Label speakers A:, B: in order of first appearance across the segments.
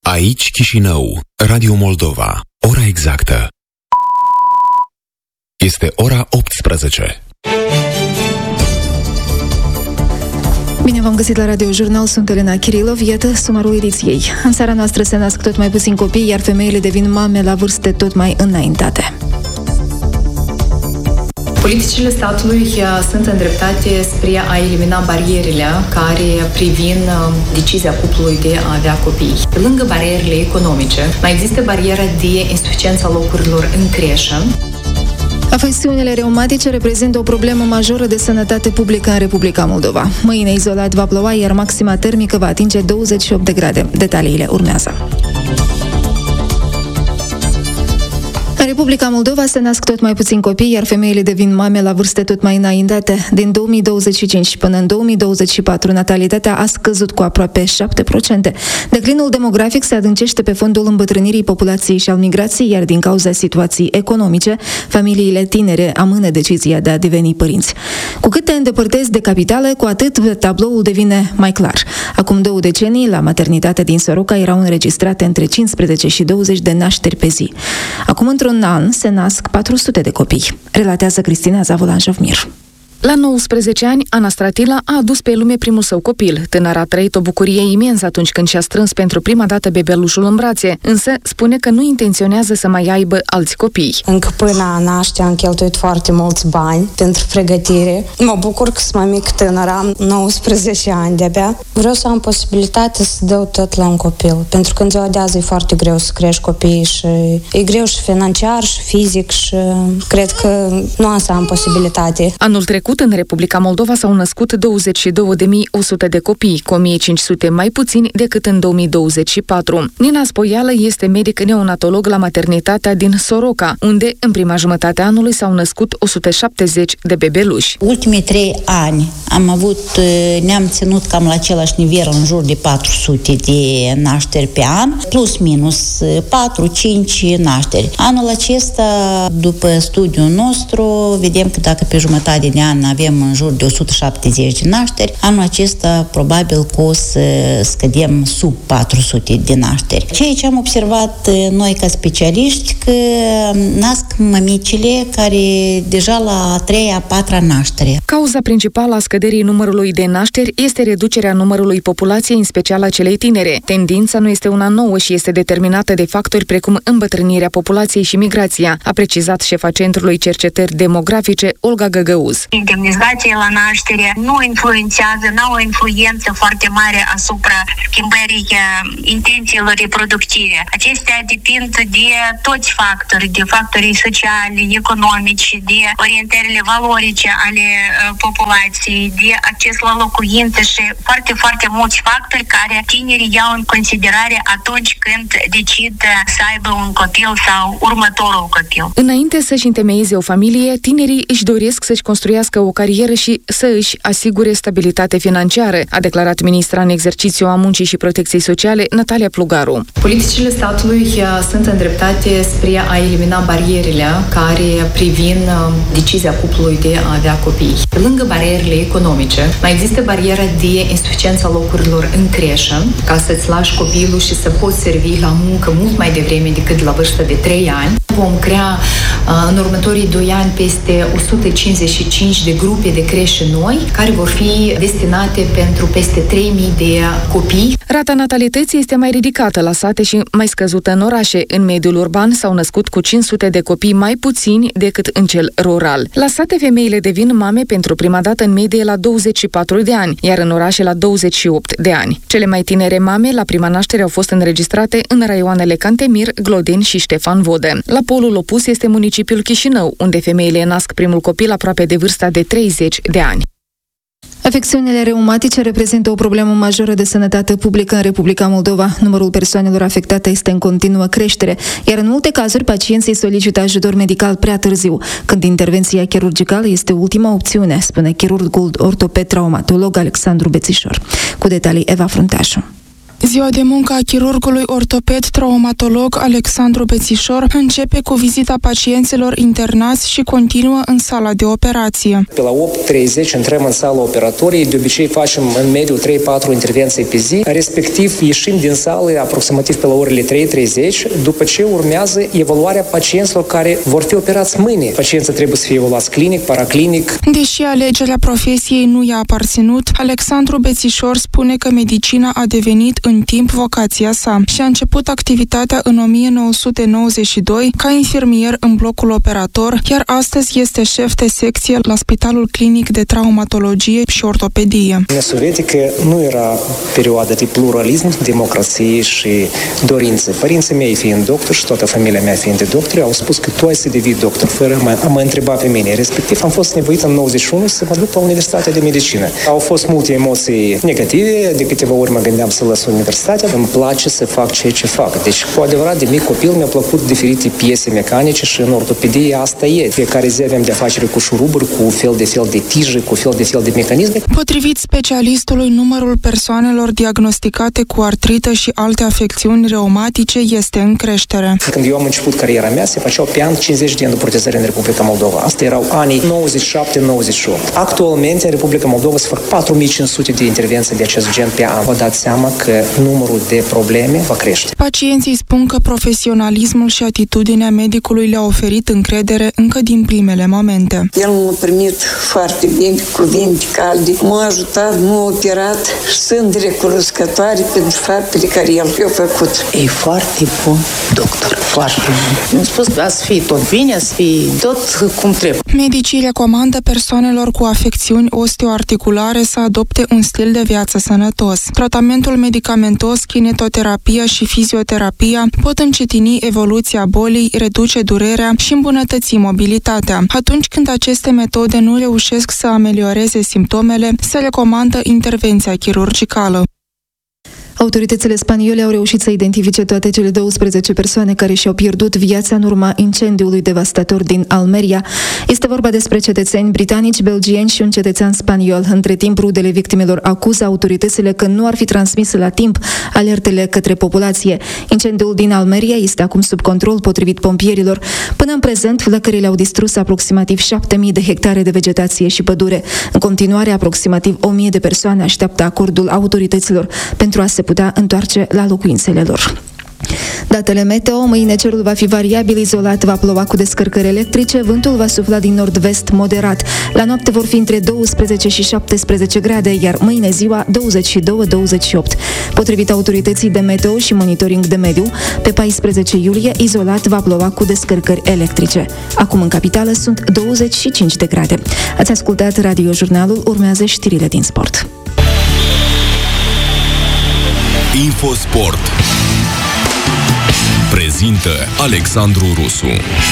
A: Aici Chișinău, Radio Moldova. Ora exactă este ora 18.
B: Bine v-am găsit la Radio Jurnal, sunt Elena Kirilov, iată sumarul ediției. În țara noastră se nasc tot mai puțini copii, iar femeile devin mame la vârste tot mai înaintate.
C: Politicile statului sunt îndreptate spre a elimina barierele care privin decizia cuplului de a avea copii. Pe lângă barierele economice, mai există bariera de insuficiența locurilor în creșă.
B: Afecțiunile reumatice reprezintă o problemă majoră de sănătate publică în Republica Moldova. Mâine izolat va ploua, iar maxima termică va atinge 28 de grade. Detaliile urmează. În Republica Moldova se nasc tot mai puțini copii, iar femeile devin mame la vârste tot mai înaintate. Din 2025 până în 2024, natalitatea a scăzut cu aproape 7%. Declinul demografic se adâncește pe fondul îmbătrânirii populației și al migrației, iar din cauza situației economice, familiile tinere amână decizia de a deveni părinți. Cu cât te îndepărtezi de capitală, cu atât tabloul devine mai clar. Acum 2 decenii, la maternitatea din Soroca erau înregistrate între 15 și 20 de nașteri pe zi. Acum, într-un an se nasc 400 de copii, relatează Cristina Zavolan-Jovmir.
D: La 19 ani, Ana Stratila a adus pe lume primul său copil. Tânăra a trăit o bucurie imensă atunci când și-a strâns pentru prima dată bebelușul în brațe, însă spune că nu intenționează să mai aibă alți copii.
E: Încă până a naște am cheltuit foarte mulți bani pentru pregătire. Mă bucur că sunt mai mic tânără, am 19 ani de-abia. Vreau să am posibilitatea să dau tot la un copil, pentru că în ziua de azi e foarte greu să crești copiii și e greu și financiar și fizic și cred că nu am să am posibilitate.
D: Anul trecut, în Republica Moldova s-au născut 22.100 de copii, cu 1.500 mai puțini decât în 2024. Nina Spoială este medic neonatolog la maternitatea din Soroca, unde în prima jumătate a anului s-au născut 170 de bebeluși.
F: Ultimii 3 ani ne-am ținut cam la același nivel, în jur de 400 de nașteri pe an, plus minus 4-5 nașteri. Anul acesta, după studiul nostru, vedem că dacă pe jumătate de an avem în jur de 170 de nașteri, anul acesta probabil că o să scădem sub 400 de nașteri. Ceea ce am observat noi ca specialiști, că nasc mămicile care deja la 3-a, 4-a naștere.
D: Cauza principală a scăderii numărului de nașteri este reducerea numărului populației, în special a celei tinere. Tendința nu este una nouă și este determinată de factori precum îmbătrânirea populației și migrația, a precizat șefa Centrului Cercetări Demografice, Olga Găgăuz.
G: Indemnizația la naștere nu influențează, n-au o influență foarte mare asupra schimbării intențiilor reproductive. Acestea depind de toți factorii, de factorii sociali, economici, de orientările valorice ale populației, de acces la locuințe și foarte, foarte mulți factori care tinerii iau în considerare atunci când decid să aibă un copil sau următorul copil.
D: Înainte să-și întemeieze o familie, tinerii își doresc să-și construiască o carieră și să își asigure stabilitate financiară, a declarat ministra în exercițiu a Muncii și Protecției Sociale, Natalia Plugaru.
C: Politicile statului sunt îndreptate spre a elimina barierele care privin decizia cuplului de a avea copii. Pe lângă barierele economice, mai există bariera de insuficiența locurilor în creșă, ca să-ți lași copilul și să poți servi la muncă mult mai devreme decât la vârsta de 3 ani. Vom crea în următorii 2 ani peste 155 de grupe de creșe noi, care vor fi destinate pentru peste 3.000 de copii.
D: Rata natalității este mai ridicată la sate și mai scăzută în orașe. În mediul urban s-au născut cu 500 de copii mai puțini decât în cel rural. La sate, femeile devin mame pentru prima dată în medie la 24 de ani, iar în orașe la 28 de ani. Cele mai tinere mame la prima naștere au fost înregistrate în raioanele Cantemir, Glodeni și Ștefan Vodă. La polul opus este municipiul Chișinău, unde femeile nasc primul copil aproape de vârsta de 30 de ani.
B: Afecțiunile reumatice reprezintă o problemă majoră de sănătate publică în Republica Moldova. Numărul persoanelor afectate este în continuă creștere, iar în multe cazuri pacienții solicită ajutor medical prea târziu, când intervenția chirurgicală este ultima opțiune, spune chirurgul ortoped traumatolog Alexandru Bețișor. Cu detalii Eva Fruntașu.
H: Ziua de muncă a chirurgului ortoped traumatolog Alexandru Bețișor începe cu vizita pacienților internați și continuă în sala de operație.
I: Pe la 8:30 intrăm în sala operatorie, de obicei facem în mediu 3-4 intervenții pe zi, respectiv ieșim din sală aproximativ pe la orele 3:30, după ce urmează evaluarea pacienților care vor fi operați mâine. Pacienții trebuie să fie evaluați clinic, paraclinic.
H: Deși alegerea profesiei nu i-a aparținut, Alexandru Bețișor spune că medicina a devenit în timp vocația sa și a început activitatea în 1992 ca infirmier în blocul operator, iar astăzi este șef de secție la Spitalul Clinic de Traumatologie și Ortopedie.
I: În Sovietică nu era perioada de pluralism, democrație și dorințe. Părinții mei fiind doctori și toată familia mea fiind de doctori, au spus că tu ai să devii doctor, fără a mă întreba pe mine. Respectiv, am fost nevoit în 91 să mă duc la Universitatea de Medicină. Au fost multe emoții negative, de câteva ori mă gândeam să lăs universitatea. Îmi place să fac ceea ce fac. Deci, cu adevărat, de mic copil mi-au plăcut diferite piese mecanice și în ortopedie asta e. Fiecare zi avem de afacere cu șuruburi, cu fel de tije, cu fel de mecanisme.
H: Potrivit specialistului, numărul persoanelor diagnosticate cu artrită și alte afecțiuni reumatice este în creștere.
I: Când eu am început cariera mea, se făceau pe an 50 de îndepărtăzări în Republica Moldova. Asta erau anii 97-98. Actualmente, în Republica Moldova se fac 4500 de intervenții de acest gen pe an. Vă dați seama că numărul de probleme va crește.
H: Pacienții spun că profesionalismul și atitudinea medicului le-a oferit încredere încă din primele momente.
J: El m-a primit foarte bine, cuvinte calde, m-a ajutat, m-a operat și sunt recunoscătoare pentru faptele care el le-a făcut.
K: E foarte bun doctor, foarte bun. Mi-a spus că să fie tot bine, să fie tot cum trebuie.
H: Medicii recomandă persoanelor cu afecțiuni osteoarticulare să adopte un stil de viață sănătos. Tratamentul medicamentos, kinetoterapia și fizioterapia pot încetini evoluția bolii, reduce durerea și îmbunătăți mobilitatea. Atunci când aceste metode nu reușesc să amelioreze simptomele, se recomandă intervenția chirurgicală.
B: Autoritățile spaniole au reușit să identifice toate cele 12 persoane care și-au pierdut viața în urma incendiului devastator din Almeria. Este vorba despre cetățeni britanici, belgieni și un cetățean spaniol. Între timp, rudele victimelor acuză autoritățile că nu ar fi transmis la timp alertele către populație. Incendiul din Almeria este acum sub control, potrivit pompierilor. Până în prezent, flăcările au distrus aproximativ 7.000 de hectare de vegetație și pădure. În continuare, aproximativ 1.000 de persoane așteaptă acordul autorităților pentru a se putea întoarce la locuințele lor. Datele meteo: mâine cerul va fi variabil izolat, va ploua cu descărcări electrice, vântul va sufla din nord-vest moderat. La noapte vor fi între 12 și 17 grade, iar mâine ziua 22-28. Potrivit autorității de meteo și monitoring de mediu, pe 14 iulie izolat va ploua cu descărcări electrice. Acum în capitală sunt 25 de grade. Ați ascultat Radio-Jurnalul, urmează știrile din sport.
A: Infosport prezintă Alexandru Rusu.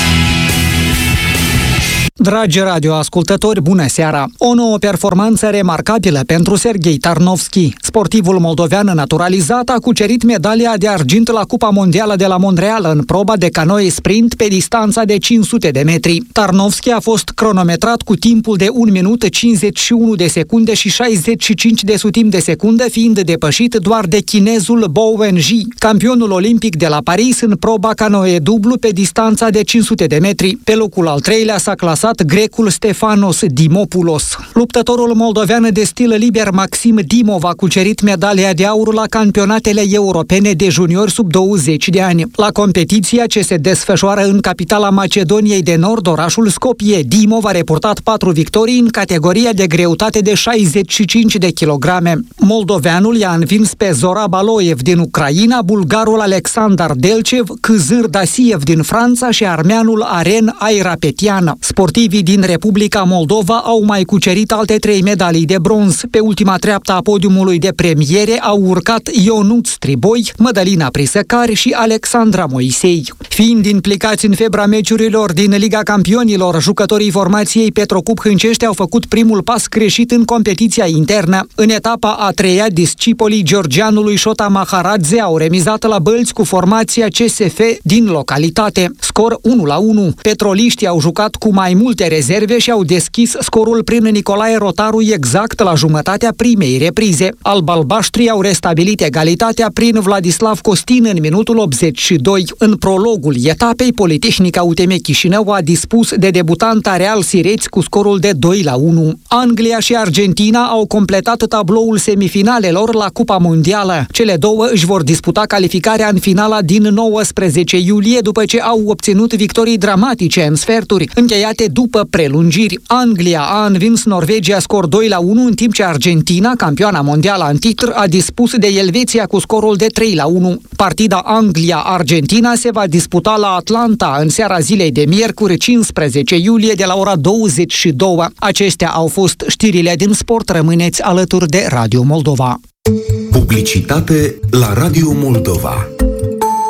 L: Dragi radioascultători, bună seara! O nouă performanță remarcabilă pentru Serghei Tarnovski. Sportivul moldovean naturalizat a cucerit medalia de argint la Cupa Mondială de la Montreal în proba de canoe sprint pe distanța de 500 de metri. Tarnovski a fost cronometrat cu timpul de 1 minut 51 de secunde și 65 de sutimi de secundă, fiind depășit doar de chinezul Bo Wenji, campionul olimpic de la Paris în proba canoe dublu pe distanța de 500 de metri. Pe locul al treilea s-a clasat grecul Stefanos Dimopoulos. Luptătorul moldovean de stil liber Maxim Dimov a cucerit medalia de aur la campionatele europene de juniori sub 20 de ani. La competiția ce se desfășoară în capitala Macedoniei de Nord, orașul Skopje, Dimov a reportat 4 victorii în categoria de greutate de 65 de kilograme. Moldoveanul i-a învins pe Zora Baloev din Ucraina, bulgarul Alexandar Delcev, Kızır Dasiev din Franța și armeanul Aren Airapetian. Sportivii din Republica Moldova au mai cucerit alte 3 medalii de bronz. Pe ultima treaptă a podiumului de premiere au urcat Ionuț Striboi, Mădălina Prisăcari și Alexandra Moisei. Fiind implicați în febra meciurilor din Liga Campionilor, jucătorii formației Petrocup Hâncești au făcut primul pas greșit în competiția internă. În etapa a 3-a, discipolii georgianului Șota Maharadze au remizat la Bălți cu formația CSF din localitate. Scor 1-1. Petroliștii au jucat cu mai mult multe rezerve și au deschis scorul prin Nicolae Rotaru exact la jumătatea primei reprize. Alb-albaștrii au restabilit egalitatea prin Vladislav Costin în minutul 82. În prologul etapei, Politehnica UTM Chișinău a dispus de debutanta Real Sireți cu scorul de 2-1. Anglia și Argentina au completat tabloul semifinalelor la Cupa Mondială. Cele două își vor disputa calificarea în finala din 19 iulie după ce au obținut victorii dramatice în sferturi, încheiate după prelungiri. Anglia a învins Norvegia scor 2-1, în timp ce Argentina, campioana mondială în titlu, a dispus de Elveția cu scorul de 3-1. Partida Anglia-Argentina se va disputa la Atlanta în seara zilei de miercuri 15 iulie de la ora 22. Acestea au fost știrile din sport. Rămâneți alături de Radio Moldova.
A: Publicitate la Radio Moldova.